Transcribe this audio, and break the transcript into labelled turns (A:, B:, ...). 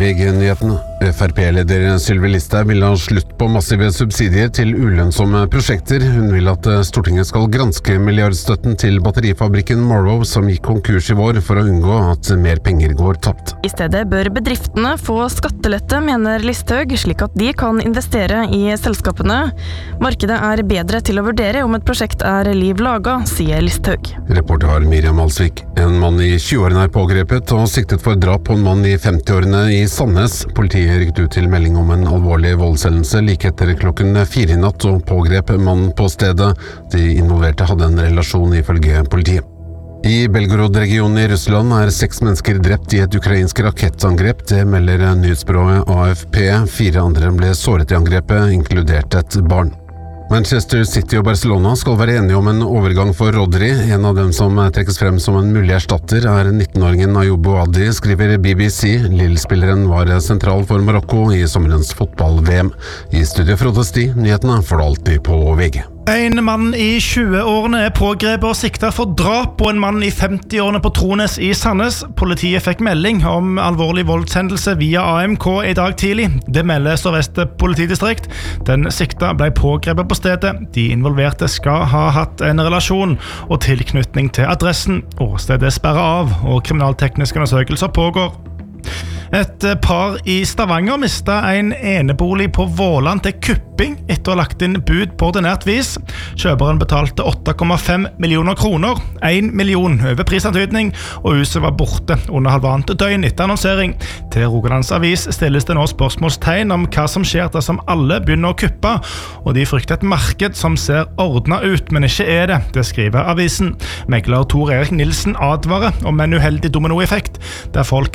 A: VG-nyhetene. FrP-leder Sylvi Listhaug vil ha slutt på massive subsidier til ulønnsomme prosjekter. Hun vil at Stortinget skal granske milliardstøtten til batterifabrikken Morrow som gikk konkurs i vår for å unngå at mer penger går tapt.
B: I stedet bør bedriftene få skattelette, mener Listhaug, slik at de kan investere i selskapene. Markedet er bedre til å vurdere om et prosjekt er liv laga, sier Listhaug.
A: Reporter var Miriam Alsvik. En mann i 20-årene er pågrepet og siktet for drap på en mann i 50-årene i Sandnes. Politiet rykket ut til melding om en alvorlig voldshendelse like etter klokken 4 i natt og pågrep mannen på stedet. De involverte hadde en relasjon ifølge politiet. I Belgorod-regionen i Russland er 6 mennesker drept i et ukrainsk rakettangrep. Det melder nyhetsbyrået AFP. 4 andre ble såret i angrepet, inkludert et barn. Manchester City og Barcelona skal være enige om en overgang for Rodri. En av dem som trekkes frem som en mulig erstatter er 19-åringen Ayoub Boadi, skriver BBC. Lille-spilleren var sentral for Marokko i sommerens fotball-VM. I studio Frode Sti, nyhetene får du alltid på VG.
C: En mann i 20-årene er pågrepet og siktet for drap på en mann i 50-årene på Trones i Sandnes. Politiet fikk melding om alvorlig voldshendelse via AMK i dag tidlig. Det melder Sør-Vest politidistrikt. Den sikta ble pågrepet på stedet. De involverte skal ha hatt en relasjon og tilknytning til adressen. Åstedet er sperret av, og kriminaltekniske undersøkelser pågår. Et par i Stavanger mistet en enebolig på Våland til kupping etter å ha lagt inn bud på ordinært vis. Kjøperen betalte 8,5 millioner kroner, 1 million over prisantydning, og huset var borte under halvannet døgn etter annonsering. Til Rogalands Avis stilles det nå spørsmålstegn om hva som skjer dersom alle begynner å kuppe, og de frykter et marked som ser ordnet ut, men ikke er det. Det skriver avisen. Megler Tor Erik Nilsen advarer om en uheldig dominoeffekt, der folk